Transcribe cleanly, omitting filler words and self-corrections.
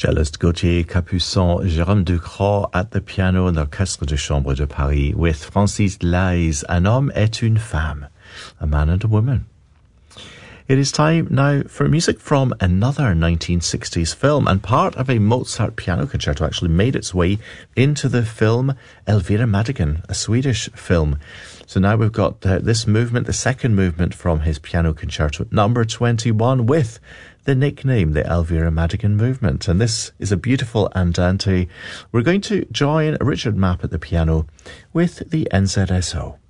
Cellist Gauthier Capuçon, Jérôme Ducrot at the piano in the Orchestre de Chambre de Paris with Francis Lays, Un homme et une femme, a man and a woman. It is time now for music from another 1960s film, and part of a Mozart piano concerto actually made its way into the film Elvira Madigan, a Swedish film. So now we've got this movement, the second movement from his piano concerto, number 21, with the nickname, the Elvira Madigan movement. And this is a beautiful andante. We're going to join Richard Mapp at the piano with the NZSO.